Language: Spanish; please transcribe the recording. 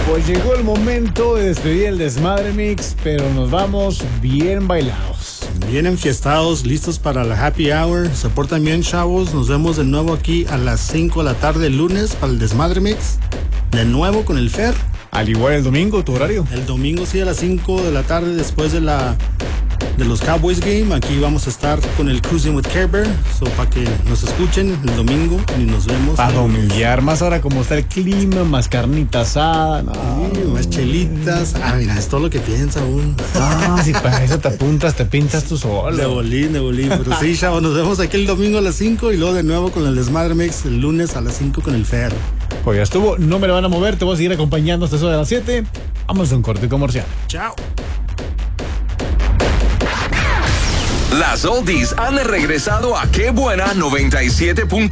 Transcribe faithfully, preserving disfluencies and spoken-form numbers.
Pues llegó el momento de despedir el Desmadre Mix, pero nos vamos bien bailados. Bien enfiestados, listos para la happy hour. Se portan bien, chavos. Nos vemos de nuevo aquí a las cinco de la tarde el lunes para el Desmadre Mix. De nuevo con el Fer. Al igual el domingo, tu horario. El domingo sí a las cinco de la tarde después de la de los Cowboys Game. Aquí vamos a estar con el Cruising with Care Bear. So, para que nos escuchen el domingo y nos vemos. Para dominguear, más ahora como está el clima, más carnita asada. No, sí, más chelitas. Ah, mira, es todo lo que piensa uno. Ah, si para eso te apuntas, te pintas tú solo. De bolín, de bolín. Pero sí, chavos, nos vemos aquí el domingo a las cinco y luego de nuevo con el Desmadre Mix el lunes a las cinco con el Fer. Pues ya estuvo, no me lo van a mover, te voy a seguir acompañando hasta eso de las siete. Vamos a un corte comercial. Chao. Las oldies han regresado a Qué Buena noventa y siete punto